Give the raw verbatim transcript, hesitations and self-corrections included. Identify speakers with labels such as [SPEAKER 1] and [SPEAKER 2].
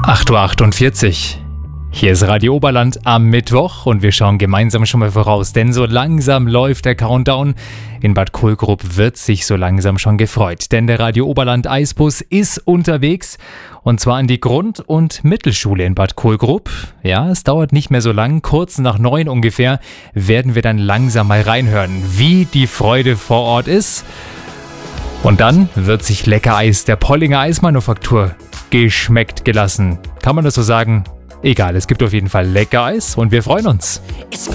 [SPEAKER 1] acht Uhr achtundvierzig. Hier ist Radio Oberland am Mittwoch und wir schauen gemeinsam schon mal voraus, denn so langsam läuft der Countdown. In Bad Kohlgrub wird sich so langsam schon gefreut, denn der Radio Oberland Eisbus ist unterwegs und zwar an die Grund- und Mittelschule in Bad Kohlgrub. Ja, es dauert nicht mehr so lang, kurz nach neun ungefähr werden wir dann langsam mal reinhören, wie die Freude vor Ort ist. Und dann wird sich lecker Eis der Pollinger Eismanufaktur geschmeckt gelassen. Kann man das so sagen? Egal, es gibt auf jeden Fall lecker Eis und wir freuen uns.